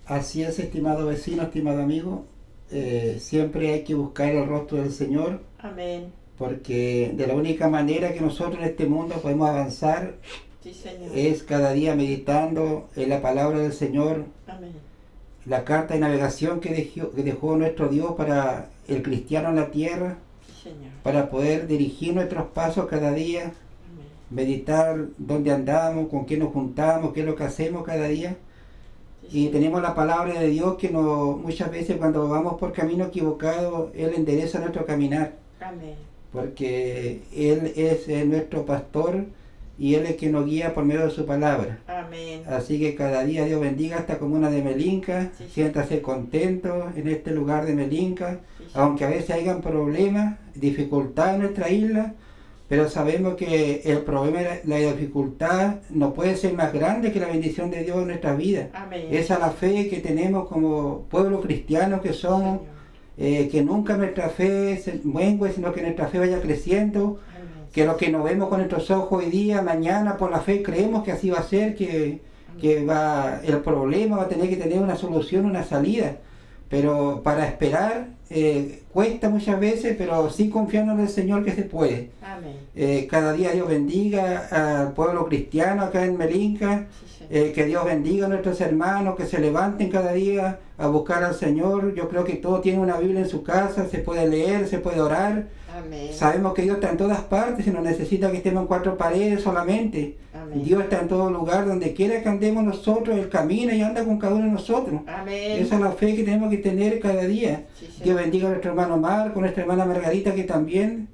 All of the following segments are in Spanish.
Así es, estimado vecino, estimado amigo. Siempre hay que buscar el rostro del Señor, Amén. porque de la única manera que nosotros en este mundo podemos avanzar Sí, Señor. es cada día meditando en la palabra del Señor, Amén. la carta de navegación que dejó nuestro Dios para el cristiano en la tierra, Sí, Señor. para poder dirigir nuestros pasos cada día, Amén. meditar dónde andamos, con quién nos juntamos, qué es lo que hacemos cada día. Sí, Y Señor. tenemos la palabra de Dios que muchas veces cuando vamos por camino equivocado, Él endereza nuestro caminar, Amén. porque Él es nuestro pastor y Él es el que nos guía por medio de su palabra. Amén. Así que cada día Dios bendiga esta comuna de Melinca, Sí, sí. siéntase contento en este lugar de Melinca, Sí, sí. aunque a veces hayan problemas, dificultades en nuestra isla, pero sabemos que el problema, la dificultad no puede ser más grande que la bendición de Dios en nuestra vida. Amén. Esa es la fe que tenemos como pueblo cristiano que somos, Señor. que nunca nuestra fe se mengue, sino que nuestra fe vaya creciendo, Amén. que lo que nos vemos con nuestros ojos hoy día, mañana por la fe creemos que así va a ser, que el problema va a tener que tener una solución, una salida. Pero para esperar cuesta muchas veces, pero sí confiando en el Señor que se puede. Amén. Cada día Dios bendiga al pueblo cristiano acá en Melinca, Sí, Señor. que Dios bendiga a nuestros hermanos, que se levanten cada día a buscar al Señor. Yo creo que todo tiene una Biblia en su casa, se puede leer, se puede orar. Amén. Sabemos que Dios está en todas partes y no necesita que estemos en cuatro paredes solamente. Amén. Dios está en todo lugar, donde quiera que andemos nosotros, Él camina y anda con cada uno de nosotros. Amén. Esa es la fe que tenemos que tener cada día. Sí, Señor. Dios bendiga a nuestro hermano Marco, nuestra hermana Margarita, que también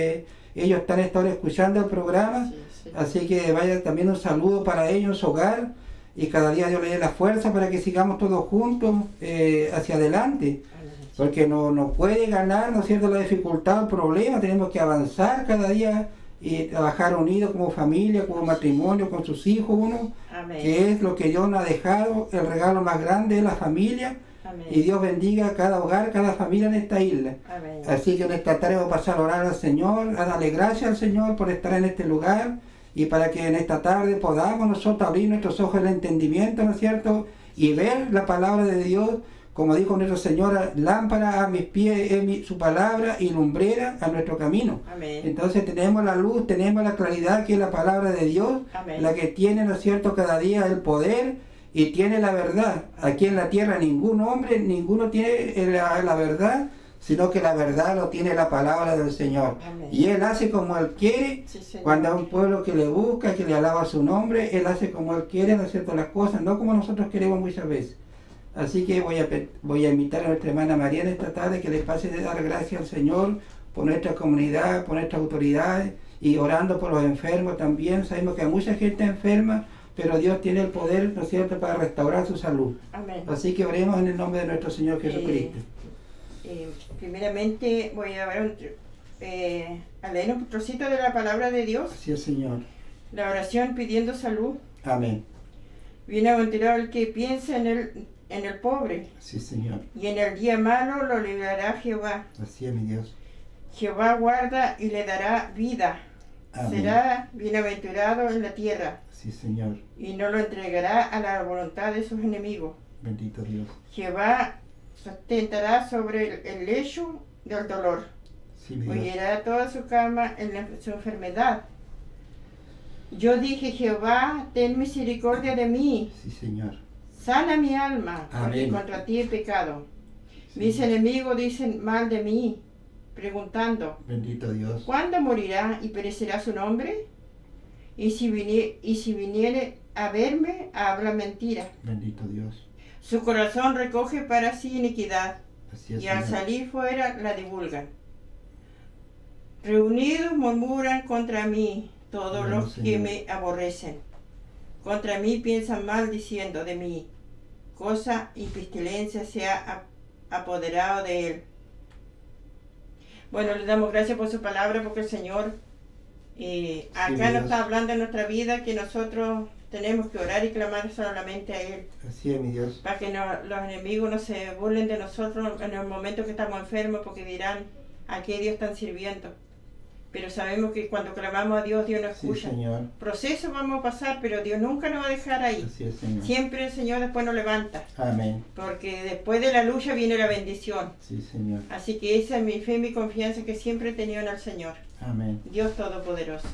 ellos están esta hora escuchando el programa. Sí, sí. Así que vaya también un saludo para ellos en su hogar y cada día Dios le dé la fuerza para que sigamos todos juntos hacia adelante. Amén. Porque no puede ganar, ¿no es cierto?, la dificultad, el problema. Tenemos que avanzar cada día y trabajar unidos como familia, como matrimonio, con sus hijos uno, Amén. que es lo que Dios nos ha dejado, el regalo más grande de la familia. Amén. Y Dios bendiga a cada hogar, cada familia en esta isla. Amén. Así que en esta tarde vamos a pasar a orar al Señor, a darle gracias al Señor por estar en este lugar y para que en esta tarde podamos nosotros abrir nuestros ojos del entendimiento, ¿no es cierto? Y ver la palabra de Dios, como dijo nuestro Señor, lámpara a mis pies es su palabra y lumbrera a nuestro camino. Amén. Entonces tenemos la luz, tenemos la claridad que es la palabra de Dios, Amén. la que tiene, ¿no es cierto?, cada día el poder y tiene la verdad. Aquí en la tierra ningún hombre, ninguno tiene la verdad, sino que la verdad lo tiene la palabra del Señor. Amén. Y Él hace como Él quiere. Sí, Señor. Cuando hay un pueblo que le busca, que le alaba su nombre, Él hace como Él quiere, ¿no es cierto?, las cosas, no como nosotros queremos muchas veces. Así que voy a invitar a nuestra hermana María en esta tarde que le pase de dar gracias al Señor por nuestra comunidad, por nuestras autoridades y orando por los enfermos también. Sabemos que hay mucha gente enferma, pero Dios tiene el poder, ¿no es cierto?, para restaurar su salud. Amén. Así que oremos en el nombre de nuestro Señor Jesucristo. Primeramente voy a leer un trocito de la palabra de Dios. Así es, Señor. La oración pidiendo salud. Amén. Bienaventurado el que piensa en el pobre, Sí, Señor. y en el día malo lo librará Jehová. Así es, mi Dios. Jehová guarda y le dará vida. Amén. Será bienaventurado en la tierra, Sí, Señor. y no lo entregará a la voluntad de sus enemigos. Bendito Dios. Jehová sustentará sobre el lecho del dolor. Sí, mi Dios. Oirá toda su cama en su enfermedad. Yo dije, Jehová, ten misericordia de mí. Sí, Señor. Sana mi alma, porque Amén. contra ti he pecado. Sí. Mis enemigos dicen mal de mí, preguntando, Bendito Dios. ¿cuándo morirá y perecerá su nombre? Y si viniere a verme, habla mentira. Bendito Dios. Su corazón recoge para sí iniquidad, Así es, y al Señor. salir fuera la divulgan. Reunidos murmuran contra mí todos Bueno, los que Señor. me aborrecen. Contra mí piensan mal diciendo de mí, cosa y pestilencia se ha apoderado de él. Bueno, le damos gracias por su palabra, porque el Señor acá mi nos Dios. está hablando en nuestra vida que nosotros tenemos que orar y clamar solamente a Él, Así es, mi Dios. para que los enemigos no se burlen de nosotros en el momento que estamos enfermos, porque dirán, ¿a qué Dios están sirviendo? pero sabemos que cuando clamamos a Dios, Dios nos Sí, escucha. Señor. Procesos vamos a pasar, pero Dios nunca nos va a dejar ahí. Así es, Señor. Siempre el Señor después nos levanta, Amén. porque después de la lucha viene la bendición. Sí, Señor. Así que esa es mi fe y mi confianza que siempre he tenido en el Señor, Amén. Dios Todopoderoso.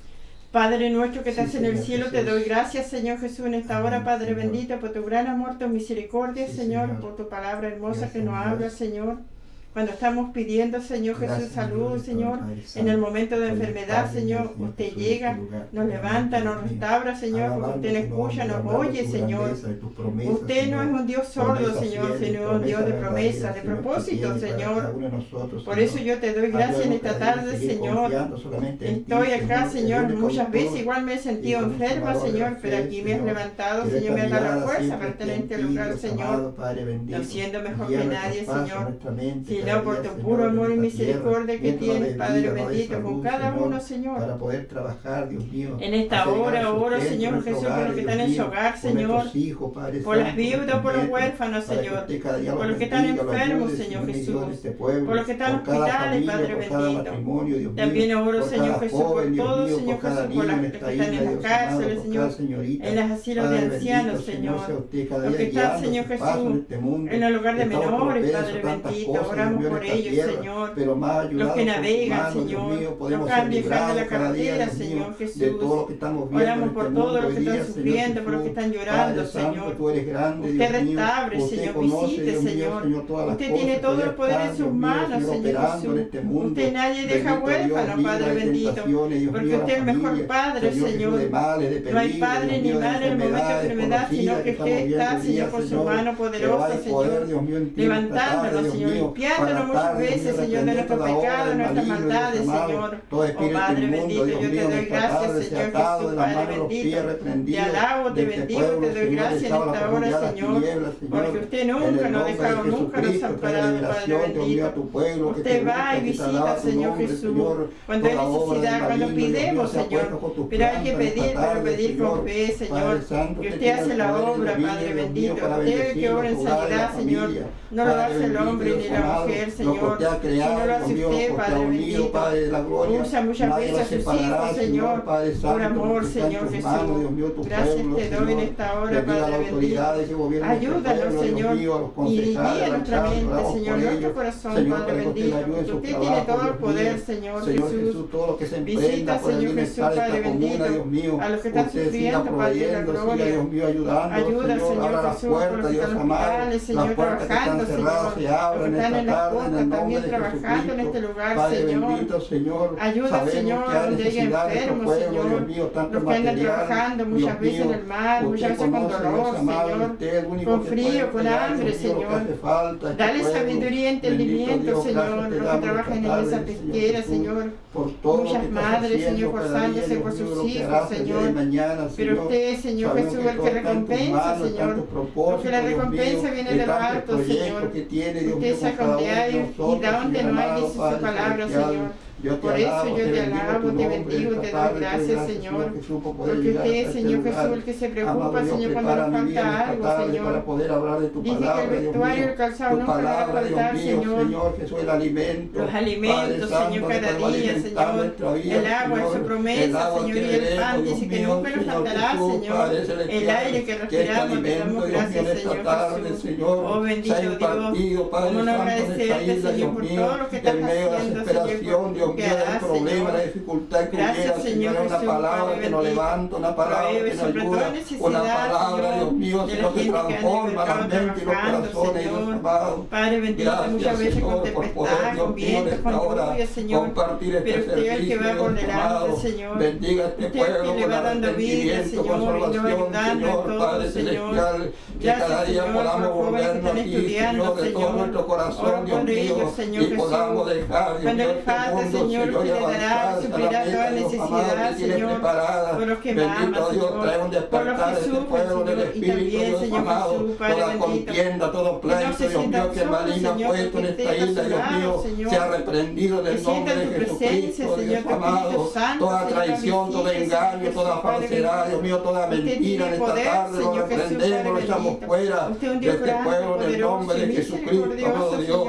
Padre nuestro que estás Sí, en el Señor cielo, Jesús. te doy gracias, Señor Jesús, en esta Amén, hora, Padre Señor. bendito, por tu gran amor, tu misericordia, Sí, Señor, Señor. por tu palabra hermosa Gracias, que nos Dios. habla, Señor. Cuando estamos pidiendo, Señor Jesús, Gracias, salud, Dios, Señor, Padre en Santo, el momento de por el enfermedad, Padre, Señor, Señor usted Jesús, llega, en tu lugar. nos levanta, nos restaura, Señor, porque usted nos escucha, nos oye, Señor. Usted no es un Dios sordo, Señor, sino un Dios de promesas, de propósitos, Señor. Por eso yo te doy gracias en esta tarde, Señor. Estoy acá, Señor, muchas veces igual me he sentido enferma, Señor, pero aquí me has levantado, Señor, me has dado la fuerza para estar en este lugar, Señor, no siendo mejor que nadie, Señor, sino por tu puro amor y misericordia que tienes, Padre bendito, con cada uno, Señor. Para poder trabajar, Dios mío. En esta hora oro, Señor Jesús, por los que están en su hogar, Señor, por las viudas, por los huérfanos, Señor, por los que están enfermos, Señor Jesús, por los que están en hospitales, Padre bendito. También oro, Señor Jesús, por todos, Señor Jesús, por los que están en las cárceles, Señor, en los asilos de ancianos, Señor, los que están, Señor Jesús, en el lugar de menores, Padre bendito, oramos por ellos, Señor, los que navegan, Señor, los que han viajado en la carretera, Señor Jesús, oramos por todos los que están sufriendo, por los que están llorando, Señor. Usted restaure, Señor, visite, Señor. Usted tiene todo el poder en sus manos, Señor Jesús. Usted nadie deja huérfano, Padre bendito, porque usted es el mejor Padre, Señor. No hay padre ni madre en el momento de enfermedad, sino que usted está, Señor, por su mano poderosa, Señor, levantándonos, Señor, limpiándonos muchas veces, Señor, de nuestros pecados, nuestras maldades, Señor. Oh Padre bendito, yo te doy gracias, Señor Jesús, Padre bendito. Te alabo, te bendigo, te doy gracias en esta hora, Señor, porque usted nunca nos ha dejado, nunca nos ha amparado, Padre bendito. Usted va y visita, Señor Jesús, cuando hay necesidad, cuando pidemos, Señor, pero hay que pedir, pero pedir con fe, Señor, que usted hace la obra, Padre bendito. Usted que obra en sanidad, Señor, no lo hace el hombre ni la mujer, Señor, sino lo hace usted, Padre bendito. Usa muchas veces a sus hijos, Señor, por amor, Señor Jesús. Gracias te doy en esta hora, Padre bendito. Ayúdanos, Señor, y guía nuestra mente, Señor, nuestro corazón, Padre bendito, porque usted tiene todo el poder, Señor Jesús. Visita, Señor Jesús, Padre bendito, a los que están sufriendo, Padre de la gloria. Ayuda, Señor Jesús, por los que están en hospitales, Señor, trabajando, Señor, los que están en las costas también trabajando en este lugar, Señor. Ayuda, Señor, donde haya enfermos, Señor, los que andan trabajando muchas veces en el mar, muchas veces con dolor, Señor, con frío, con hambre, Señor. Dale sabiduría y entendimiento, Señor, los que trabajan en esa pesquera, Señor. Muchas madres, Señor, forzándose por sus hijos, Señor. Pero usted, Señor Jesús, el que recompensa, Señor, porque la recompensa viene de lo alto, Señor. Usted saca donde hay y da donde no hay, dice su palabra, Señor. Por eso yo te alabo, te bendigo, te doy gracias, Señor. Porque usted, Señor Jesús, el que se preocupa, Señor, cuando nos falta algo, Señor. Dice que el vestuario y el calzado nunca va a faltar, Señor. Los alimentos, Señor, cada día, Señor. El agua es su promesa, Señor, y el pan dice que nunca nos faltará, Señor. El aire que respiramos, te damos gracias, Señor Jesús. Oh bendito Dios, cómo no agradecerte, Señor, por todo lo que estás haciendo, Señor. Dios mío, el problema, la dificultad que hubiera, Señor, una palabra que nos levanta, una palabra que nos ayuda, una palabra, Dios mío, Señor, que transforma la mente y los corazones, Dios amado. Padre bendito, muchas veces con tempestad, con viento, con lluvia, Señor, compartir este pero usted es el que va por delante, Señor. Bendiga este pueblo con arrepentimiento, con salvación, Señor, Padre celestial, que cada día podamos volvernos a ti, Señor, de todo nuestro corazón, Dios mío, y podamos dejar, Dios mío, este mundo, Señor, usted le dará, suplirá toda necesidad, Señor, por los que me aman, Señor, por los que sufren, Señor, y también, Señor Jesús, Padre bendito, todo pleito, Dios mío, que maligno ha puesto en esta isla, Dios mío, sea reprendido en el nombre de Jesucristo, Dios amado, toda traición, todo engaño, toda falsedad, Dios mío, toda mentira en esta tarde, lo reprendemos, lo echamos fuera de este pueblo en el nombre de Jesucristo, amado Dios,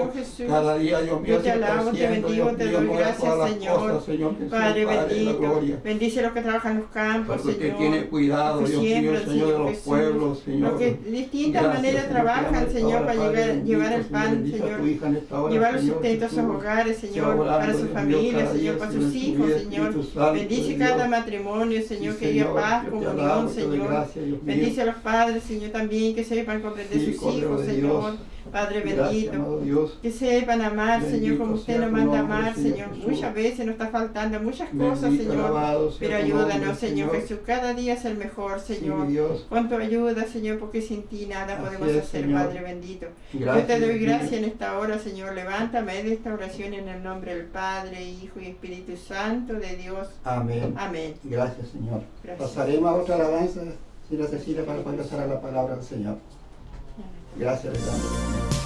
alabo, Jesús. Cada día, Dios mío, yo te alabo, te bendigo, te doy gracias, Señor. Padre bendito, bendice a los que trabajan en los campos, Señor. Usted tiene cuidado, Dios mío, Señor, de los pueblos, Señor. Los que de distintas maneras trabajan, Señor, para llevar el pan, Señor. Llevar el sustento a sus hogares, Señor, para su familia, Señor, para sus hijos, Señor. Bendice cada matrimonio, Señor, que haya paz, comunión, Señor. Bendice a los padres, Señor, también, que sepan comprender sus hijos, Señor. Padre bendito, que sepan amar, Señor, como usted nos manda amar, Señor. Muchas veces nos está faltando muchas cosas, Señor, pero ayúdanos, Señor Jesús, cada día es el mejor, Señor. Con tu ayuda, Señor, porque sin ti nada podemos hacer, Padre bendito. Yo te doy gracias en esta hora, Señor. Levántame de esta oración en el nombre del Padre, Hijo y Espíritu Santo de Dios. Amén. Amén. Gracias, Señor. Pasaremos a otra alabanza, si necesita, para poder pasar a la palabra del Señor. Gracias, Alejandro.